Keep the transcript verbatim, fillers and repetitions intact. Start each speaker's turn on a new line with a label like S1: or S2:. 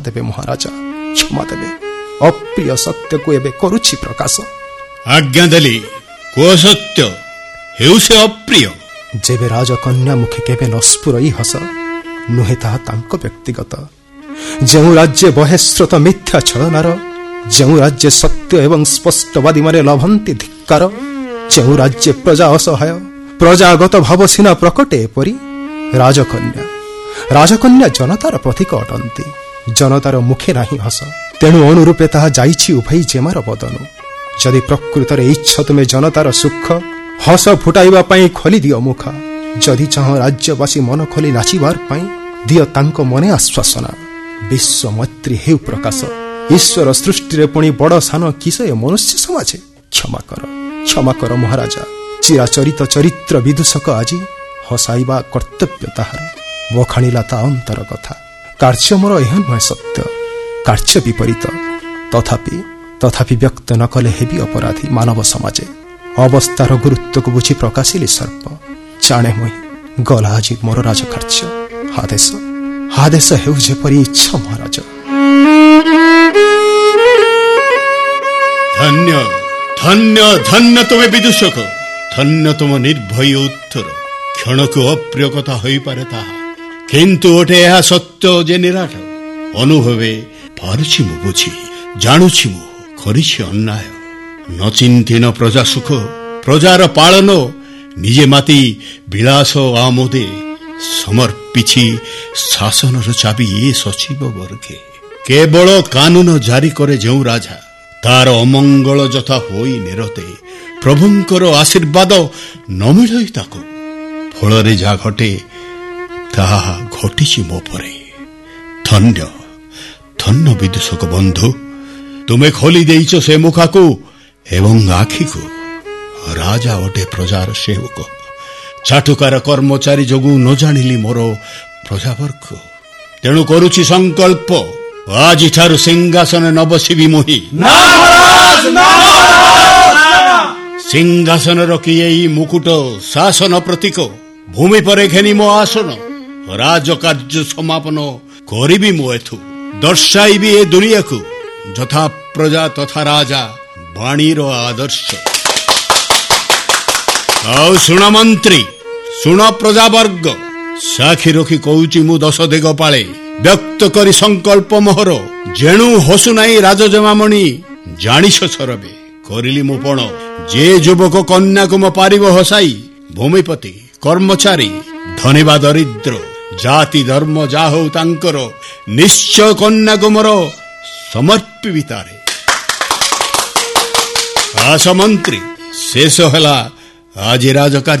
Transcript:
S1: ଦେବେ ମହାରାଜା, କ୍ଷମା ଦେବେ। ଅପ୍ରିୟ ସତ୍ୟକୁ ଏବେ କରୁଛି ପ୍ରକାଶ।
S2: ଆଜ୍ଞା ଦେଲି, କୁହ ସତ୍ୟ ହେଉ ସେ ଅପ୍ରିୟ।
S1: ଯେବେ ରାଜକନ୍ୟା ମୁଖେ କେବେ ନ ସ୍ଫୁରଇ ହସ, ନୁହେଁ ତାହା ତାଙ୍କ ବ୍ୟକ୍ତିଗତ। ଯେଉଁ ରାଜ୍ୟ ବହେ ସ୍ରୋତ ମିଥ୍ୟା ଛଳନାର, ଯେଉଁ ରାଜ୍ୟ ସତ୍ୟ ଏବଂ ସ୍ପଷ୍ଟବାଦୀମାନେ ଲଭନ୍ତି ଧିକ୍କାର, ଯେଉଁ ରାଜ୍ୟ ପ୍ରଜା ଅସହାୟ, ପ୍ରଜାଗତ ଭାବ ସିନା ପ୍ରକଟେ ଏପରି। ରାଜକନ୍ୟା ରାଜକନ୍ୟା ଜନତାର ପ୍ରତୀକ ଅଟନ୍ତି, ଜନତାର ମୁଖେ ନାହିଁ ହସ। ତେଣୁ ଅନୁରୂପେ ତାହା ଯାଇଛି ଉଭେଇ ଜେମାର ବଦନୁ। ଯଦି ପ୍ରକୃତରେ ଇଚ୍ଛ ତୁମେ ଜନତାର ସୁଖ, ହସ ଫୁଟାଇବା ପାଇଁ ଖୋଲି ଦିଅ ମୁଖ। ଯଦି ଚାହଁ ରାଜ୍ୟବାସୀ ମନ ଖୋଲି ନାଚିବାର ପାଇଁ, ଦିଅ ତାଙ୍କ ମନେ ଆଶ୍ୱାସନା। ବିଶ୍ୱ ମୈତ୍ରୀ ହେଉ ପ୍ରକାଶ। ଈଶ୍ୱର ସୃଷ୍ଟିରେ ପୁଣି ବଡ଼ ସାନ କିସ ଏ ମନୁଷ୍ୟ ସମାଜେ। କ୍ଷମା କର, କ୍ଷମା କର ମହାରାଜା। ଚିରାଚରିତ ଚରିତ୍ର ବିଦୂଷକ ଆଜି ହସାଇବା କର୍ତ୍ତବ୍ୟ ତାହାର। ବଖାଣିଲା ତା ଅନ୍ତର କଥା। କାର୍ଯ୍ୟ ମୋର ଏହା ନୁହେଁ ସତ୍ୟ, କାର୍ଯ୍ୟ ବିପରୀତ। ତଥାପି ତଥାପି ବ୍ୟକ୍ତ ନ କଲେ ହେବି ଅପରାଧୀ ମାନବ ସମାଜେ। ଅବସ୍ଥାର ଗୁରୁତ୍ୱକୁ ବୁଝି ପ୍ରକାଶିଲି ସର୍ପ। ଜାଣେ ମୁହିଁ ଗଲା ଆଜି ମୋର ରାଜକାର୍ଯ୍ୟ। ହାଦେଶ ହାଦେଶ ହେଉ ଯେପରି ଇଚ୍ଛା ମହାରାଜ।
S2: ଧନ୍ୟ ଧନ୍ୟ ଧନ୍ୟ ତୁମେ ବିଦୂଷକ, ଧନ୍ୟ ତୁମ ନିର୍ଭୟ ଉତ୍ତର। କ୍ଷଣକୁ ଅପ୍ରିୟ କଥା ହୋଇପାରେ ତାହା, କିନ୍ତୁ ଗୋଟେ ଏହା ସତ୍ୟ ଯେ ନିରାଟ। ଅନୁଭବେ ପାରୁଛି ମୁଁ ବୁଝି, ଜାଣୁଛି ମୁଁ କରିଛି ଅନ୍ୟାୟ। ନ ଚିନ୍ତି ନ ପ୍ରଜା ସୁଖ, ପ୍ରଜାର ପାଳନ ନିଜେ ମାତି ବିଳାସ ଆମୋଦେ। ସମର୍ପିଛି ଶାସନର ଚାବି ଏ ସଚିବ ବର୍ଗେ। କେବଳ କାନୁନ ଜାରି କରେ ଯେଉଁ ରାଜା, ତାର ଅମଙ୍ଗଳ ଯଥା ହୋଇ ନିରତେ। ପ୍ରଭୁଙ୍କର ଆଶୀର୍ବାଦ ନ ମିଳଇ ତାକୁ, ଫଳରେ ଯାହା ଘଟେ ତାହା ଘଟିଛି ମୋ ପରେ। ଧନ୍ୟ ଧନ୍ୟ ବିଦୂଷକ ବନ୍ଧୁ, ତୁମେ ଖୋଲି ଦେଇଛ ସେ ମୁଖାକୁ ଏବଂ ଆଖିକୁ। ରାଜା ଅଟେ ପ୍ରଜାର ସେବକ, ଚାଟୁକାର କର୍ମଚାରୀ ଯୋଗୁଁ ନ ଜାଣିଲି ମୋର ପ୍ରଜାବର୍ଗ। ତେଣୁ କରୁଛି ସଂକଳ୍ପ, ଆଜିଠାରୁ ସିଂହାସନ ନ ବସିବି ମୁହିଁ। ସିଂହାସନ ରଖି ଏଇ ମୁକୁଟ ଶାସନ ପ୍ରତୀକ, ଭୂମି ପରେ ଘେନି ମୋ ଆସନ। ରାଜକାର୍ଯ୍ୟ ସମାପନ କରିବି ମୁଁ ଏଥୁ, ଦର୍ଶାଇବି ଏ ଦୁନିଆକୁ ଯଥା ପ୍ରଜା ତଥା ରାଜା ବାଣୀର ଆଦର୍ଶ। ଆଉ ଶୁଣ ମନ୍ତ୍ରୀ, ଶୁଣ ପ୍ରଜାବର୍ଗ, ସାକ୍ଷୀ ରଖି କହୁଛି ମୁଁ ଦଶ ଦିଗ ପାଳେ। ବ୍ୟକ୍ତ କରି ସଂକଳ୍ପ ମୋହର, ଯେଣୁ ହସୁ ନାହିଁ ରାଜଜମାମଣି ଜାଣିଛ ସରବେ। କରିଲି ମୁଁ ପଣ, ଯେ ଯୁବକ କନ୍ୟାକୁ ମୋ ପାରିବ ହସାଇ। ଭୂମିପତି କର୍ମଚାରୀ ଧନୀ ବା ଦରିଦ୍ର, ଜାତି ଧର୍ମ ଯାହା ହଉ ତାଙ୍କର, ନିଶ୍ଚୟ କନ୍ୟାକୁ ମୋର ସମର୍ପିବି ତାରେ। ଆସ ମନ୍ତ୍ରୀ, ଶେଷ ହେଲା ଆଜି ରାଜକାର୍ଯ୍ୟ।